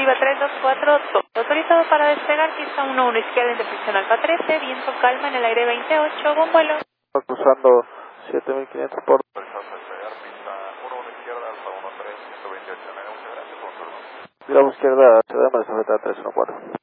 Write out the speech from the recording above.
Viva 3242. Autorizado para despegar, pista 11 izquierda, intersección Alfa 13, viento calma en el aire 28, buen vuelo. Cruzando 7500 por... Autorizado para despegar, pista 11 izquierda, Alfa 13, 128, muchas gracias, Digamos izquierda, se da más 314.